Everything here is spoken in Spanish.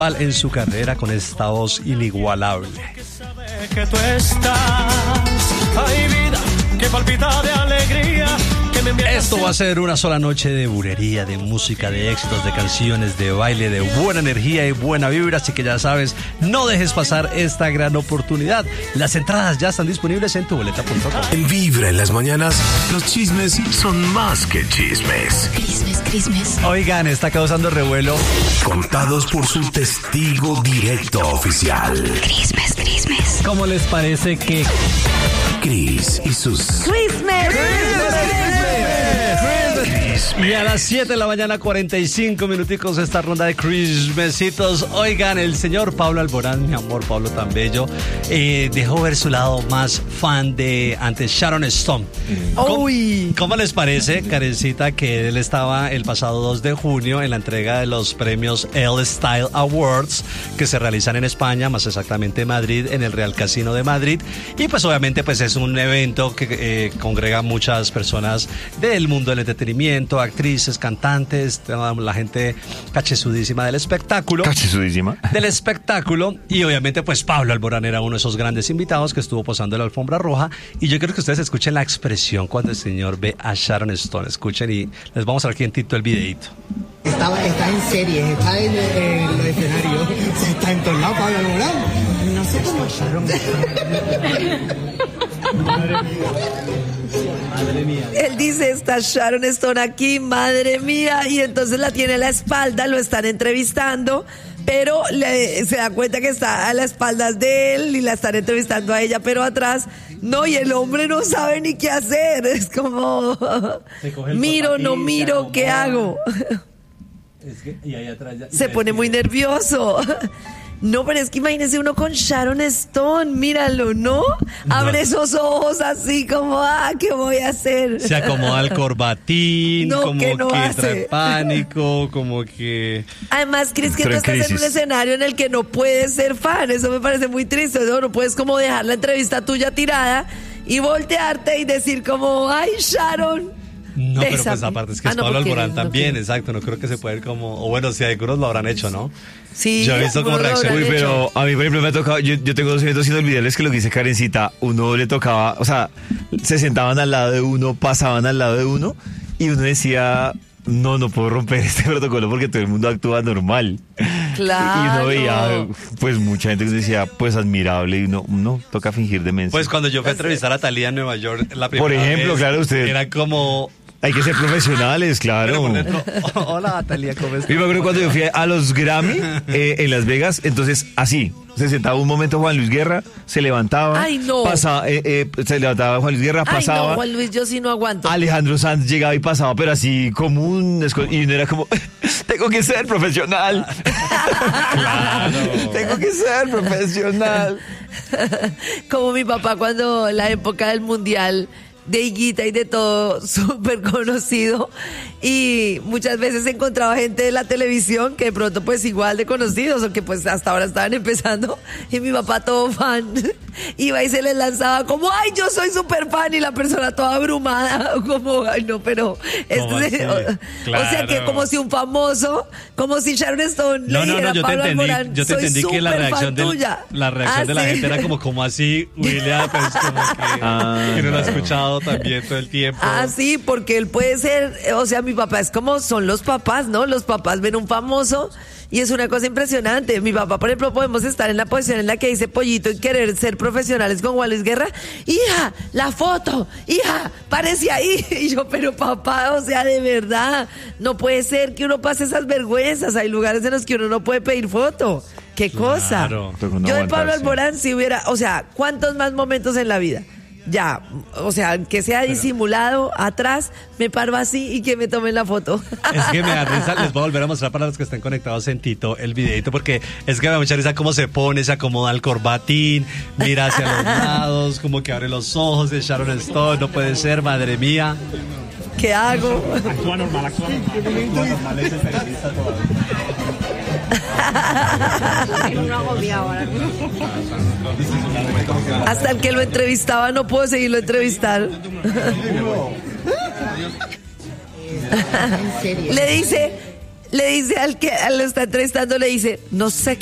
en su carrera con esta voz inigualable. Que tú estás, hay vida que palpita de alegría. Esto va a ser una sola noche de bulería, de música, de éxitos, de canciones, de baile, de buena energía y buena vibra. Así que ya sabes, no dejes pasar esta gran oportunidad. Las entradas ya están disponibles en tuboleta.com. En Vibra en las mañanas, los chismes son más que chismes. Crismes. Oigan, está causando revuelo. Contados por su testigo directo oficial. Crismes. ¿Cómo les parece que Cris y sus... Y a las 7 de la mañana, 45 minuticos, esta ronda de Crismesitos. Oigan, el señor Pablo Alborán, mi amor, Pablo tan bello, dejó ver su lado más fan de ante Sharon Stone. ¿Cómo les parece, Karencita, que él estaba el pasado 2 de junio en la entrega de los premios L Style Awards que se realizan en España, más exactamente en Madrid, en el Real Casino de Madrid? Y pues obviamente pues es un evento que congrega muchas personas del mundo del entretenimiento, actrices, cantantes, la gente cachezudísima del espectáculo. Del espectáculo. Y obviamente pues Pablo Alborán era uno de esos grandes invitados que estuvo posando en la alfombra roja. Y yo quiero que ustedes escuchen la expresión cuando el señor ve a Sharon Stone. Escuchen y les vamos a dar aquí en Tito el videito. Está en series, está en los escenarios, está en todos lados Pablo Alborán. No sé cómo Sharon. Madre mía. Él dice, está Sharon Stone aquí, madre mía, y entonces la tiene a la espalda, lo están entrevistando, pero se da cuenta que está a las espaldas de él y la están entrevistando a ella, pero atrás, no, y el hombre no sabe ni qué hacer, es como, miro, no miro, ¿qué hago? Es que, y ahí atrás ya, se pone muy nervioso. No, pero es que imagínese uno con Sharon Stone, míralo, ¿no? Abre esos ojos así como, ¿qué voy a hacer? Se acomoda el corbatín, no, como que entra hace? en pánico, como que... Además, Cris, que tú estás en un escenario en el que no puedes ser fan, eso me parece muy triste, no puedes como dejar la entrevista tuya tirada y voltearte y decir como, ¡ay, Sharon! No, pero pues aparte es que es Pablo Alborán también, exacto, no creo que se pueda ir como, o bueno, si algunos lo habrán hecho, ¿no? Sí. Yo he visto como reacción. Uy, pero a mí por ejemplo me ha tocado, yo tengo 2 eventos inolvidables que lo que dice Karencita, uno le tocaba, o sea, se sentaban al lado de uno, pasaban al lado de uno y uno decía, no puedo romper este protocolo porque todo el mundo actúa normal. Claro. Y uno veía, pues mucha gente que decía, pues admirable, y uno, no, toca fingir demencia. Pues cuando yo fui a entrevistar a Thalía en Nueva York, la primera por ejemplo, vez, claro, usted era como... Hay que ser profesionales, claro. Hola, Thalía, ¿cómo estás? Yo me acuerdo cuando yo fui a los Grammy en Las Vegas, entonces así, se sentaba un momento Juan Luis Guerra, se levantaba, ay, no. pasaba, se levantaba Juan Luis Guerra, pasaba. Ay, no, Juan Luis, yo sí no aguanto. Alejandro Sanz llegaba y pasaba, pero así como y uno era como, tengo que ser profesional. Claro. Tengo que ser profesional. Como mi papá cuando la época del mundial de Higuita y de todo, súper conocido, y muchas veces encontraba gente de la televisión que de pronto pues igual de conocidos o que pues hasta ahora estaban empezando, y mi papá todo fan iba y se les lanzaba como, ay, yo soy súper fan, y la persona toda abrumada como, ay no, pero Claro. o sea que como si un famoso, como si Sharon Stone le dijera a Pablo Alborán, yo te entendí que la reacción de la gente era como así, William, pues como que no lo ha escuchado también todo el tiempo. Sí, porque él puede ser, o sea, mi papá es como son los papás, ¿no? Los papás ven un famoso y es una cosa impresionante. Mi papá, por ejemplo, podemos estar en la posición en la que dice Pollito y querer ser profesionales con Juan Luis Guerra. Hija, la foto, hija, párese ahí. Y yo, pero papá, o sea, de verdad, no puede ser que uno pase esas vergüenzas. Hay lugares en los que uno no puede pedir foto. ¿Qué cosa? Claro. Yo de Pablo Alborán si hubiera, o sea, ¿cuántos más momentos en la vida? Ya, o sea, que sea disimulado atrás, me paro así y que me tomen la foto. Es que me da risa, les voy a volver a mostrar para los que estén conectados en Tito el videito, porque es que me da mucha risa cómo se pone, se acomoda el corbatín, mira hacia los lados, como que abre los ojos de Sharon Stone, no puede ser, madre mía. ¿Qué hago? Actúa normal, ese periodista todavía. Hasta el que lo entrevistaba no puedo seguirlo entrevistar. Le le dice al que lo está entrevistando, le dice, no sé